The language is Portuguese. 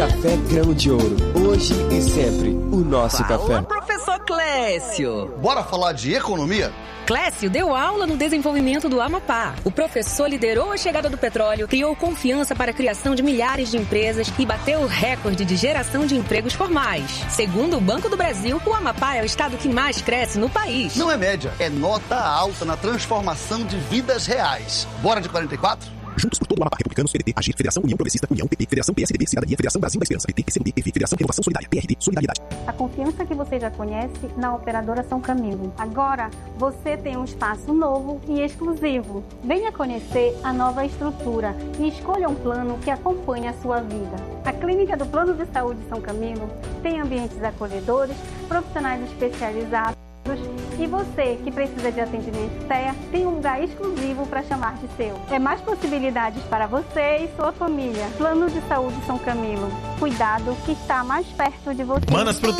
Café Grão de Ouro. Hoje e sempre, o nosso Fala, café. professor Clécio. Bora falar de economia? Clécio deu aula no desenvolvimento do Amapá. O professor liderou a chegada do petróleo, criou confiança para a criação de milhares de empresas e bateu o recorde de geração de empregos formais. Segundo o Banco do Brasil, o Amapá é o estado que mais cresce no país. Não é média, é nota alta na transformação de vidas reais. Bora de 44? Juntos por todo o Amapá, Republicanos, PDT, AGIR, Federação União Progressista, União, PP, Federação PSDB, Cidadania, Federação Brasil da Esperança, PT, PCdoB, PV, Federação Renovação Solidária, PRD, Solidariedade. A confiança que você já conhece na operadora São Camilo. Agora, você tem um espaço novo e exclusivo. Venha conhecer a nova estrutura e escolha um plano que acompanhe a sua vida. A Clínica do Plano de Saúde São Camilo tem ambientes acolhedores, profissionais especializados. E você, que precisa de atendimento TEA, tem um lugar exclusivo para chamar de seu. É mais possibilidades para você e sua família. Plano de Saúde São Camilo. Cuidado que está mais perto de você.